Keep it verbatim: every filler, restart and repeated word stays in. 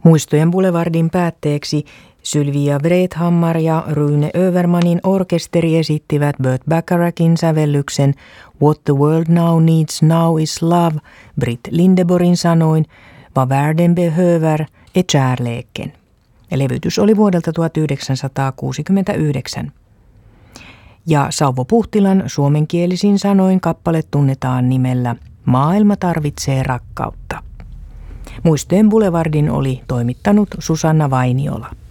Muistojen Boulevardin päätteeksi Sylvia Vrethammar ja Rune Övermanin orkesteri esittivät Burt Bacharachin sävellyksen What the World Now Needs Now is Love, Britt Lindeborgin sanoin, Vad världen behöver är kärleken. Levytys oli vuodelta tuhatyhdeksänsataakuusikymmentäyhdeksän. Ja Sauvo Puhtilan suomenkielisin sanoin kappale tunnetaan nimellä Maailma tarvitsee rakkautta. Muistojen Boulevardin oli toimittanut Susanna Vainiola.